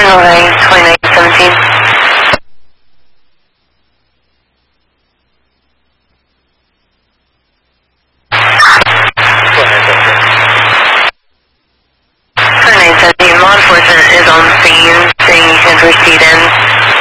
Pennsylvania 2917. Law enforcement is on scene, saying you can proceed in.